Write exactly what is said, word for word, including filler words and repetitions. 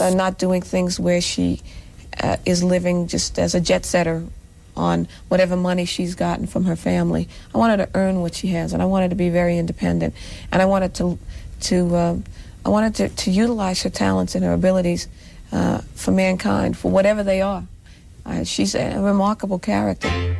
uh, not doing things where she uh, is living just as a jet setter on whatever money she's gotten from her family. I want her to earn what she has, and I want her to be very independent. And I wanted to, to, uh, I wanted to, to utilize her talents and her abilities uh, for mankind, for whatever they are. Uh, she's a remarkable character.